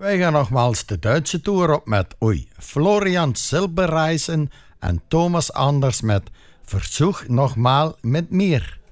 Wij gaan nogmaals de Duitse tour op met Florian Silbereisen en Thomas Anders met Verzoek nogmaal met meer.